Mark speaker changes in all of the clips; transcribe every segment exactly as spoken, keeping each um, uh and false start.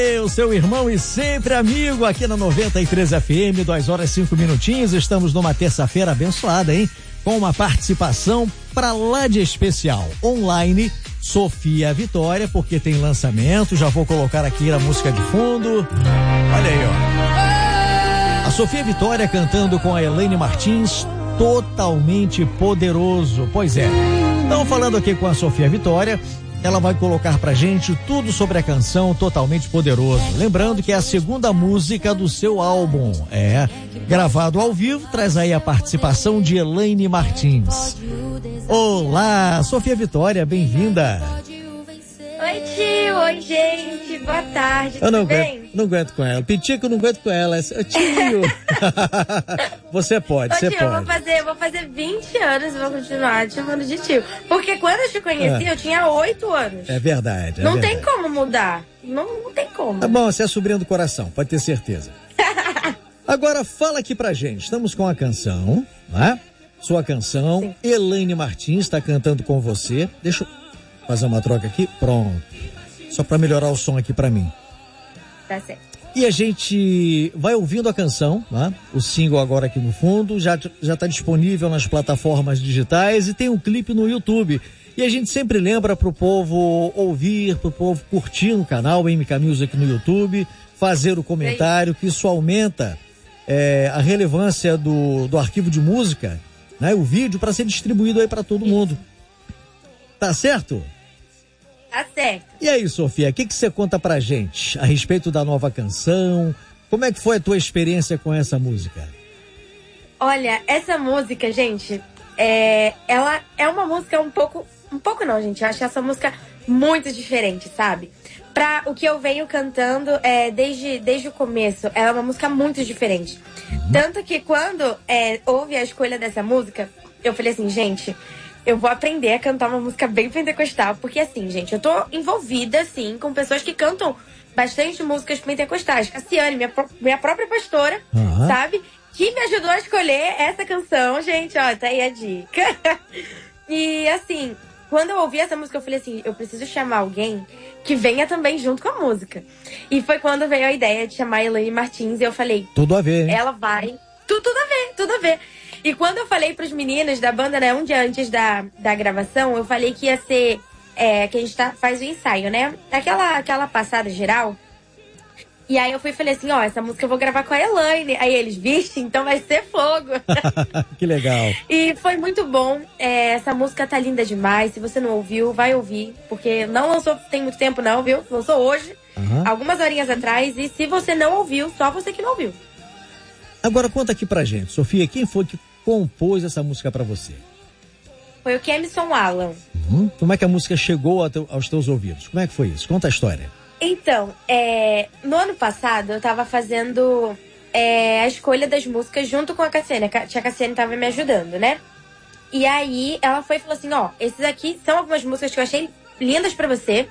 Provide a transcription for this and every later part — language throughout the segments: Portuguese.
Speaker 1: Eu, seu irmão e sempre amigo aqui na noventa e três F M, duas horas e cinco minutinhos. Estamos numa terça-feira abençoada, hein? Com uma participação pra lá de especial. Online, Sofia Vitória, porque tem lançamento. Já vou colocar aqui a música de fundo. Olha aí, ó. A Sofia Vitória cantando com a Elaine Martins, Totalmente Poderoso. Pois é. Então, falando aqui com a Sofia Vitória, ela vai colocar pra gente tudo sobre a canção Totalmente Poderoso. Lembrando que é a segunda música do seu álbum. É, gravado ao vivo, traz aí a participação de Elaine Martins. Olá, Sofia Vitória, bem-vinda.
Speaker 2: Oi, tio, oi, gente, boa tarde,
Speaker 1: eu não
Speaker 2: tudo
Speaker 1: aguento,
Speaker 2: bem?
Speaker 1: Não aguento com ela, Pitico, não aguento com ela, tio. Você pode,
Speaker 2: Ô,
Speaker 1: você
Speaker 2: tio,
Speaker 1: pode.
Speaker 2: Eu vou fazer, eu vou fazer vinte anos e vou continuar te chamando de tio. Porque quando eu te conheci,
Speaker 1: é.
Speaker 2: eu tinha oito anos.
Speaker 1: É verdade, é
Speaker 2: Não
Speaker 1: verdade.
Speaker 2: tem como mudar, não, não tem como.
Speaker 1: Tá bom, você é sobrinha do coração, pode ter certeza. Agora, fala aqui pra gente, estamos com a canção, né? Sua canção, sim. Elaine Martins está cantando com você. Deixa eu fazer uma troca aqui, pronto. Só pra melhorar o som aqui pra mim.
Speaker 2: Tá certo.
Speaker 1: E a gente vai ouvindo a canção, né? O single agora aqui no fundo, já, já tá disponível nas plataformas digitais e tem um clipe no YouTube. E a gente sempre lembra pro povo ouvir, pro povo curtir no canal M K Music no YouTube, fazer o comentário, que isso aumenta é, a relevância do, do arquivo de música, né? O vídeo para ser distribuído aí para todo mundo. Tá certo?
Speaker 2: Tá certo.
Speaker 1: E aí, Sofia, o que que você conta pra gente a respeito da nova canção? Como é que foi a tua experiência com essa música?
Speaker 2: Olha, essa música, gente, é, ela é uma música um pouco, um pouco não, gente, eu acho essa música muito diferente, sabe? Pra o que eu venho cantando é, desde, desde o começo, ela é uma música muito diferente. Uhum. Tanto que quando é, houve a escolha dessa música, eu falei assim, gente, eu vou aprender a cantar uma música bem pentecostal, porque assim, gente, eu tô envolvida, assim, com pessoas que cantam bastante músicas pentecostais. Cassiane, minha, minha própria pastora, uhum. sabe? Que me ajudou a escolher essa canção, gente, ó, tá aí a dica. E assim, quando eu ouvi essa música, eu falei assim, eu preciso chamar alguém que venha também junto com a música. E foi quando veio a ideia de chamar a Elaine Martins, e eu falei...
Speaker 1: Tudo a ver, hein?
Speaker 2: Ela vai... Tudo, tudo a ver, tudo a ver. E quando eu falei pros meninos da banda, né, um dia antes da, da gravação, eu falei que ia ser, é, que a gente tá, faz o ensaio, né? Aquela, aquela passada geral. E aí eu fui e falei assim, ó, essa música eu vou gravar com a Elaine. Aí eles, vixe, então vai ser fogo.
Speaker 1: Que legal.
Speaker 2: E foi muito bom, é, essa música tá linda demais. Se você não ouviu, vai ouvir, porque não lançou tem muito tempo não, viu? Lançou hoje, uhum. algumas horinhas atrás. E se você não ouviu, só você que não ouviu.
Speaker 1: Agora conta aqui pra gente, Sofia, quem foi que compôs essa música pra você?
Speaker 2: Foi o Kemison Alan.
Speaker 1: Uhum. Como é que a música chegou aos teus ouvidos? Como é que foi isso? Conta a história.
Speaker 2: Então, é, no ano passado eu tava fazendo é, a escolha das músicas junto com a Cassiane. A tia Cassiane tava me ajudando, né? E aí ela foi e falou assim, ó, esses aqui são algumas músicas que eu achei lindas pra você.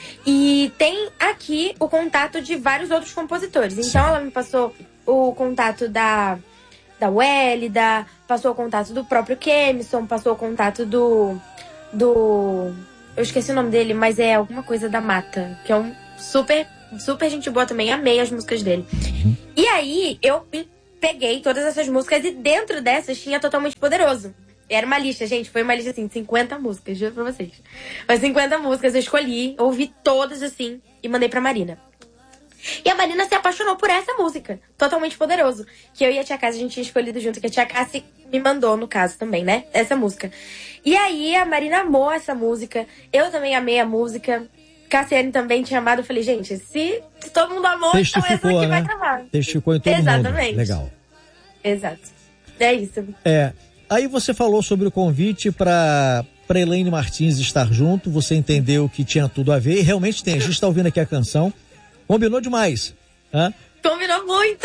Speaker 2: E tem aqui o contato de vários outros compositores. Então Sim. ela me passou o contato da... da Wélida, passou o contato do próprio Kemison, passou o contato do... do... eu esqueci o nome dele, mas é alguma coisa da Mata, que é um super, super gente boa também, amei as músicas dele. Uhum. E aí, eu peguei todas essas músicas e dentro dessas tinha Totalmente Poderoso. Era uma lista, gente, foi uma lista assim, cinquenta músicas, juro pra vocês. Foi cinquenta músicas, eu escolhi, ouvi todas assim e mandei pra Marina. E a Marina se apaixonou por essa música, Totalmente Poderoso. Que eu e a Tia Cassi, a gente tinha escolhido junto, que a Tia Cassi me mandou, no caso, também, né? Essa música. E aí, a Marina amou essa música. Eu também amei a música. Cassiane também tinha amado. Eu falei, gente, se, se todo mundo amou, então essa aqui né? vai gravar.
Speaker 1: Testificou em todo
Speaker 2: Exatamente.
Speaker 1: mundo. Legal.
Speaker 2: Exato. É isso.
Speaker 1: É. Aí você falou sobre o convite para para Elaine Martins estar junto. Você entendeu que tinha tudo a ver. E realmente tem. A gente está ouvindo aqui a canção. Combinou demais. Hã?
Speaker 2: Combinou muito.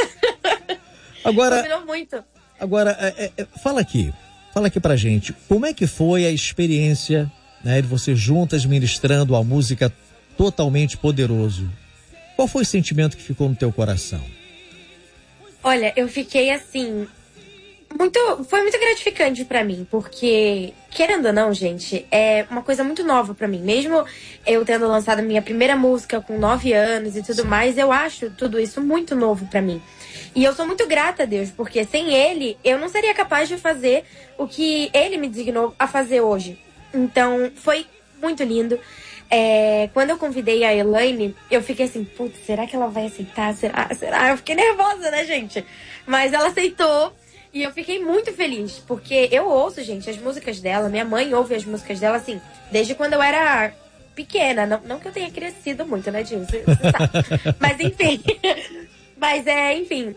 Speaker 1: Agora,
Speaker 2: Combinou muito.
Speaker 1: Agora, é, é, fala aqui. Fala aqui pra gente. Como é que foi a experiência, né, de você juntas ministrando a música Totalmente Poderoso? Qual foi o sentimento que ficou no teu coração?
Speaker 2: Olha, eu fiquei assim... Muito, foi muito gratificante pra mim, porque, querendo ou não, gente, é uma coisa muito nova pra mim. Mesmo eu tendo lançado a minha primeira música com nove anos e tudo mais, eu acho tudo isso muito novo pra mim. E eu sou muito grata a Deus, porque sem Ele, eu não seria capaz de fazer o que Ele me designou a fazer hoje. Então, foi muito lindo. É, quando eu convidei a Elaine, eu fiquei assim, putz, será que ela vai aceitar? Será? Será? Eu fiquei nervosa, né, gente? Mas ela aceitou. E eu fiquei muito feliz, porque eu ouço, gente, as músicas dela. Minha mãe ouve as músicas dela, assim, desde quando eu era pequena. Não, não que eu tenha crescido muito, né, Gil? Você, você sabe. Mas, enfim. Mas, é, enfim.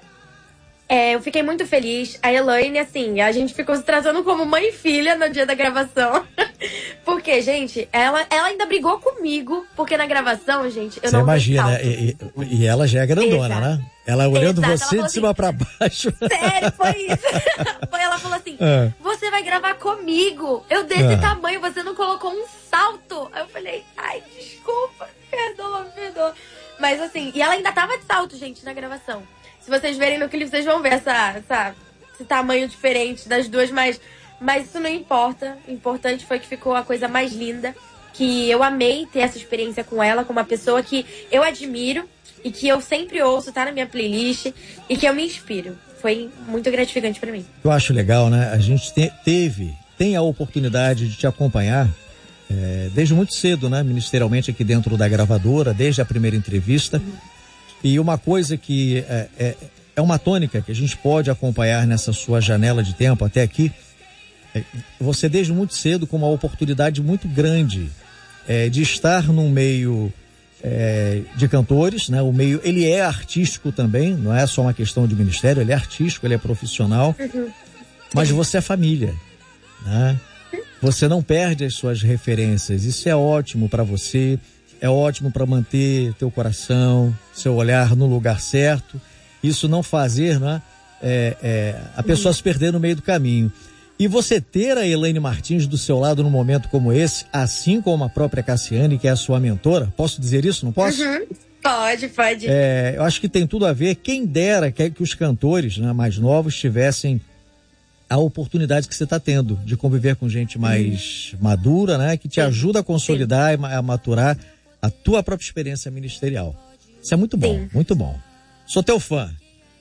Speaker 2: É, eu fiquei muito feliz. A Elaine, assim, a gente ficou se tratando como mãe e filha no dia da gravação. Porque, gente, ela, ela ainda brigou comigo, porque na gravação, gente, eu
Speaker 1: você
Speaker 2: não
Speaker 1: imagina, né? E, e, e ela já é grandona, exato, né? Ela olhando exato, você ela de cima assim, pra baixo.
Speaker 2: Sério, foi isso. Foi, ela falou assim, é. Você vai gravar comigo. Eu desse é. tamanho, você não colocou um salto. Aí eu falei, ai, desculpa, perdoa, perdoa. Mas assim, e ela ainda tava de salto, gente, na gravação. Se vocês verem no clipe, vocês vão ver essa, essa, esse tamanho diferente das duas, mas, mas isso não importa. O importante foi que ficou a coisa mais linda, que eu amei ter essa experiência com ela, com uma pessoa que eu admiro e que eu sempre ouço, tá na minha playlist e que eu me inspiro. Foi muito gratificante pra mim.
Speaker 1: Eu acho legal, né? A gente te, teve, tem a oportunidade de te acompanhar é, desde muito cedo, né? Ministerialmente aqui dentro da gravadora, desde a primeira entrevista. Uhum. E uma coisa que é, é, é uma tônica que a gente pode acompanhar nessa sua janela de tempo até aqui, é você desde muito cedo com uma oportunidade muito grande é, de estar num meio é, de cantores, né? O meio, ele é artístico também, não é só uma questão de ministério, ele é artístico, ele é profissional, uhum. Mas você é família, né? Você não perde as suas referências, isso é ótimo para você. É ótimo para manter teu coração, seu olhar no lugar certo. Isso não fazer, né? É, é, a pessoa uhum. se perder no meio do caminho. E você ter a Elaine Martins do seu lado num momento como esse, assim como a própria Cassiane, que é a sua mentora, posso dizer isso, não posso?
Speaker 2: Uhum. Pode, pode.
Speaker 1: É, eu acho que tem tudo a ver. Quem dera que, que os cantores, né, mais novos tivessem a oportunidade que você está tendo de conviver com gente mais uhum. madura, né? Que te ajuda a consolidar Sim. e a maturar a tua própria experiência ministerial. Isso é muito bom, Sim. muito bom. Sou teu fã.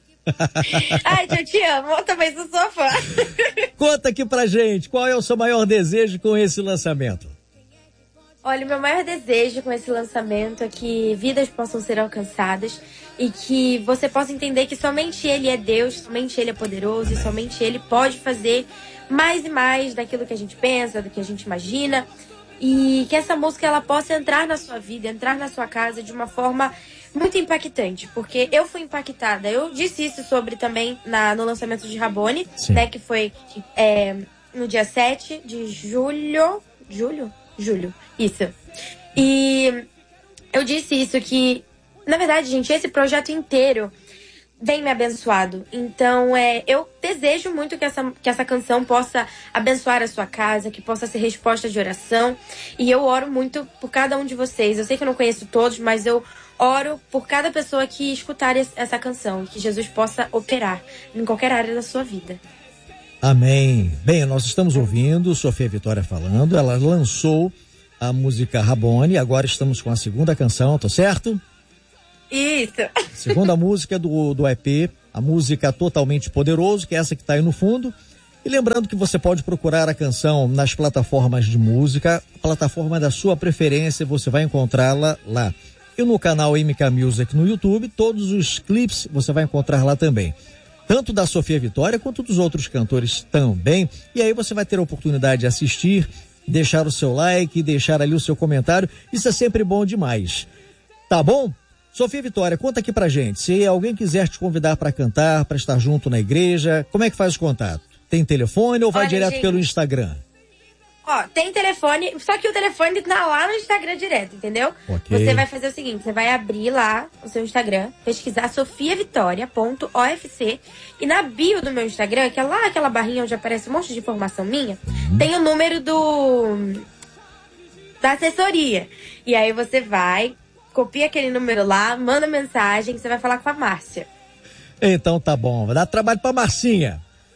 Speaker 2: Ai, eu te amo, eu também sou sua fã.
Speaker 1: Conta aqui pra gente, qual é o seu maior desejo com esse lançamento?
Speaker 2: Olha, o meu maior desejo com esse lançamento é que vidas possam ser alcançadas e que você possa entender que somente Ele é Deus, somente Ele é poderoso Amém. E somente Ele pode fazer mais e mais daquilo que a gente pensa, do que a gente imagina. E que essa música ela possa entrar na sua vida, entrar na sua casa de uma forma muito impactante. Porque eu fui impactada. Eu disse isso sobre também na, no lançamento de Rabone, né? Que foi é, no dia sete de julho. Julho? Julho. Isso. E eu disse isso que, na verdade, gente, esse projeto inteiro vem me abençoado. Então, é, eu desejo muito que essa, que essa canção possa abençoar a sua casa, que possa ser resposta de oração. E eu oro muito por cada um de vocês. Eu sei que eu não conheço todos, mas eu oro por cada pessoa que escutar essa canção. Que Jesus possa operar em qualquer área da sua vida.
Speaker 1: Amém. Bem, nós estamos ouvindo Sofia Vitória falando. Ela lançou a música Rabone. Agora estamos com a segunda canção, tô certo?
Speaker 2: Isso.
Speaker 1: Segunda música do, do E P, a música Totalmente Poderoso, que é essa que está aí no fundo. E lembrando que você pode procurar a canção nas plataformas de música, a plataforma da sua preferência, você vai encontrá-la lá. E no canal M K Music no YouTube, todos os clipes você vai encontrar lá também. Tanto da Sofia Vitória quanto dos outros cantores também. E aí você vai ter a oportunidade de assistir, deixar o seu like, deixar ali o seu comentário. Isso é sempre bom demais. Tá bom? Sofia Vitória, conta aqui pra gente, se alguém quiser te convidar para cantar, para estar junto na igreja, como é que faz o contato? Tem telefone ou vai Olha, direto gente, pelo Instagram?
Speaker 2: Ó, tem telefone, só que o telefone tá lá no Instagram direto, entendeu? Okay. Você vai fazer o seguinte, você vai abrir lá o seu Instagram, pesquisar sofia vitória ponto o f c e na bio do meu Instagram, que é lá aquela barrinha onde aparece um monte de informação minha, uhum. tem o número do da assessoria. E aí você vai... Copia aquele número lá, manda mensagem que você vai falar com a Márcia.
Speaker 1: Então tá bom, vai dar trabalho pra Marcinha.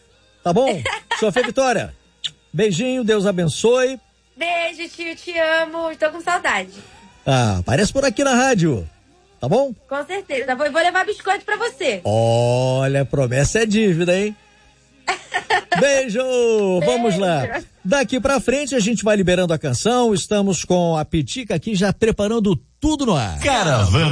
Speaker 1: Tá bom? Sofia Vitória, beijinho, Deus abençoe.
Speaker 2: Beijo, tio, te amo. Estou com saudade.
Speaker 1: Ah, aparece por aqui na rádio. Tá bom?
Speaker 2: Com certeza. Vou, vou levar biscoito pra você.
Speaker 1: Olha, promessa é dívida, hein? Beijo! Beijo! Vamos lá. Daqui pra frente a gente vai liberando a canção. Estamos com a Pitica aqui já preparando tudo no ar.
Speaker 3: Caravana